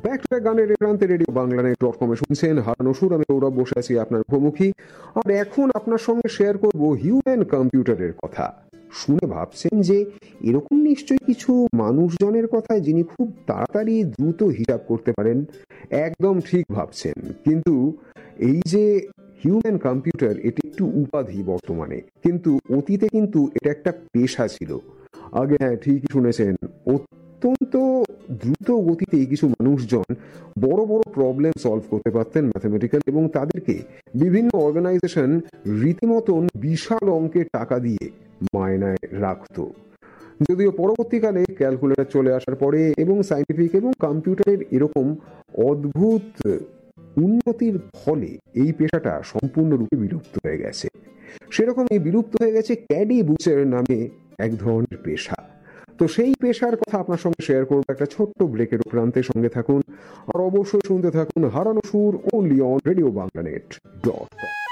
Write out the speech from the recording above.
Back to গানের প্রান্তে radio বাংলানেট.কমে শুনছেন হারানো সুর। আমি গৌরব বসে আছি আপনার মুখোমুখি, আর এখন আপনার সঙ্গে শেয়ার করব হিউম্যান কম্পিউটারের কথা। শুনে ভাবছেন যে এরকম নিশ্চয়ই কিছু মানুষজনের কথা যিনি খুব তাড়াতাড়ি দ্রুত হিসাব করতে পারেন। একদম ঠিক ভাবছেন, কিন্তু এই যে হিউম্যান কম্পিউটার, এটি একটু উপাধি বর্তমানে, কিন্তু অতীতে কিন্তু এটা একটা পেশা ছিল। আগে হ্যাঁ, ঠিকই শুনেছেন, অত্যন্ত দ্রুত গতিতে কিছু মানুষজন বড় বড় প্রবলেম সলভ করতে পারতেন ম্যাথমেটিক্যাল, এবং তাদেরকে বিভিন্ন অর্গানাইজেশন রীতিমতন বিশাল অঙ্কের টাকা দিয়ে মায়নায় রাখতো। যদিও পরবর্তীকালে ক্যালকুলেটর চলে আসার পরে এবং সায়েন্টিফিক এবং কম্পিউটারের এরকম অদ্ভুত উন্নতির ফলে এই পেশাটা সম্পূর্ণরূপে বিলুপ্ত হয়ে গেছে। সেরকম এই বিলুপ্ত হয়ে গেছে ক্যাডি বুচের নামে এক ধরনের পেশা। তো সেই পেশার কথা আপনার সঙ্গে শেয়ার করবো একটা ছোট্ট ব্রেকের প্রান্তে। সঙ্গে থাকুন আর অবশ্যই শুনতে থাকুন হারানো সুর, অনলি অন রেডিও বাংলানেট.কম।